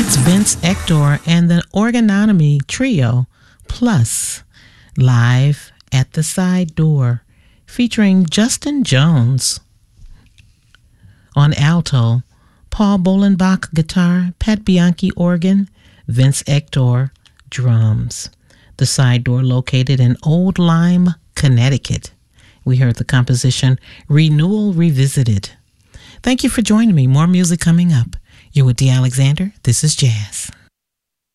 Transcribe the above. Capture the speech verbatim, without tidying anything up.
It's Vince Ector and the Orgonomy Trio Plus live at the Side Door featuring Justin Jones on alto, Paul Bolenbach guitar, Pat Bianchi organ, Vince Ector drums. The Side Door located in Old Lyme, Connecticut. We heard the composition Renewal Revisited. Thank you for joining me. More music coming up. You're with Dee Alexander. This is Jazz.